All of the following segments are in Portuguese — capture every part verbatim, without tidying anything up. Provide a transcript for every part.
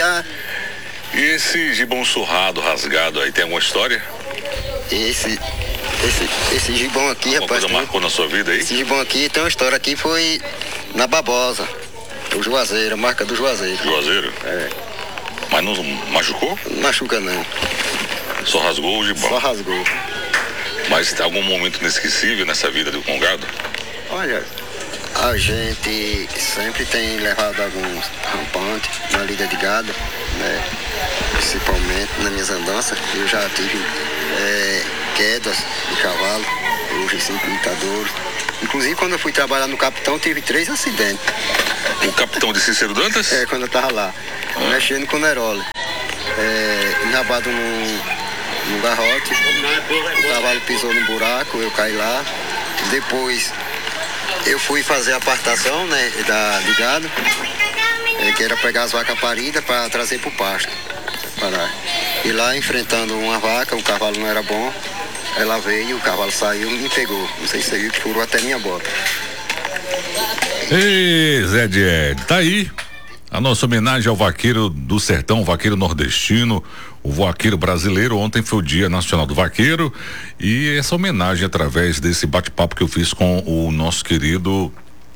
a... E esse gibão surrado, rasgado aí, tem alguma história? Esse, esse, esse gibão aqui, alguma rapaz... coisa marcou na sua vida aí? Esse gibão aqui, tem uma história aqui, foi na Barbosa, o Juazeiro, a marca do Juazeiro. Juazeiro? É. Mas não machucou? Não machuca não. Só rasgou o gibão? Só rasgou. Mas tem algum momento inesquecível nessa vida do Congado? Olha, a gente sempre tem levado alguns rampantes na lida de gado, né? Principalmente nas minhas andanças. Eu já tive é, quedas de cavalo, hoje cinco lutadores. Inclusive, quando eu fui trabalhar no Capitão, tive três acidentes. O Capitão de Cícero Dantas? É, quando eu tava lá, ah. mexendo com o Neroli. É, enrabado num, num garrote, o cavalo pisou no buraco, eu caí lá. Depois, eu fui fazer a apartação, né, da, de gado, é, que era pegar as vacas paridas para trazer pro pasto. Parar. E lá, enfrentando uma vaca, o cavalo não era bom. Ela veio, o cavalo saiu e me pegou. Não sei se você viu que furou até minha bota. Ei, Zé de Ed, tá aí a nossa homenagem ao vaqueiro do sertão, vaqueiro nordestino, o vaqueiro brasileiro. Ontem foi o Dia Nacional do Vaqueiro e essa homenagem através desse bate-papo que eu fiz com o nosso querido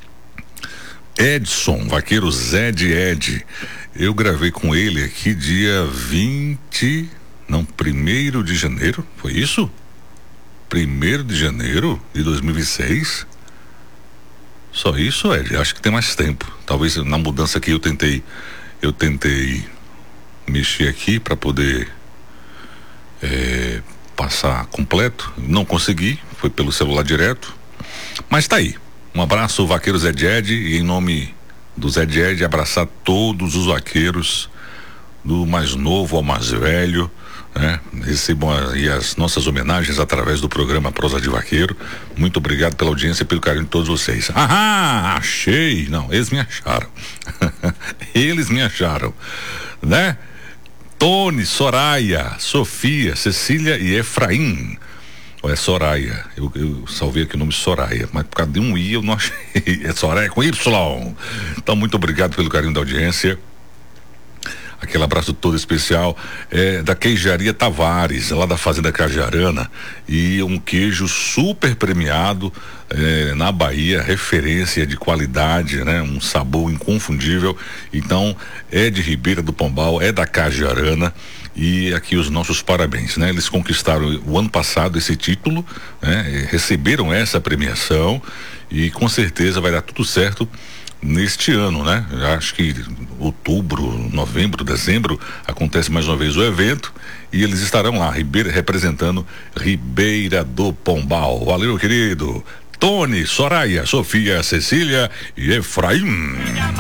Edson, vaqueiro Zé de Ed. Eu gravei com ele aqui dia vinte, não, primeiro de janeiro, foi isso? primeiro de janeiro de dois mil e seis. Só isso, Ed? Acho que tem mais tempo. Talvez na mudança aqui eu tentei, eu tentei mexer aqui para poder é, passar completo. Não consegui, foi pelo celular direto. Mas tá aí. Um abraço, vaqueiro Zé de Ed, e em nome do Zé de Ed, abraçar todos os vaqueiros, do mais novo ao mais velho, né? Recebam aí as nossas homenagens através do programa Prosa de Vaqueiro. Muito obrigado pela audiência e pelo carinho de todos vocês. Ah, achei! Não, eles me acharam. Eles me acharam, né? Tony, Soraya, Sofia, Cecília e Efraim. Ou é Soraya? Eu, eu salvei aqui o nome Soraya, mas por causa de um I eu não achei. É Soraya com Y. Então, muito obrigado pelo carinho da audiência. Aquele abraço todo especial é, da Queijaria Tavares, lá da Fazenda Cajarana, e um queijo super premiado é, na Bahia, referência de qualidade, né? Um sabor inconfundível. Então, é de Ribeira do Pombal, é da Cajarana, e aqui os nossos parabéns, né? Eles conquistaram o ano passado esse título, né? Receberam essa premiação e com certeza vai dar tudo certo neste ano, né? Acho que outubro, novembro, dezembro acontece mais uma vez o evento e eles estarão lá, Ribeira, representando Ribeira do Pombal. Valeu, querido Tony, Soraya, Sofia, Cecília e Efraim.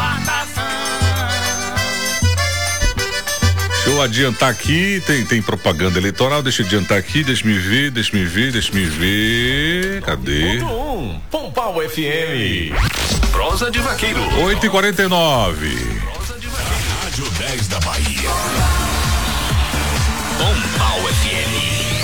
Deixa eu adiantar aqui, tem, tem propaganda eleitoral, deixa eu adiantar aqui, deixa me ver, deixa me ver, deixa me ver, cadê? um, Pombal F M. Prosa de Vaqueiro. oito e quarenta e nove. Prosa de Vaqueiro. Rádio dez da Bahia. Pombal F M.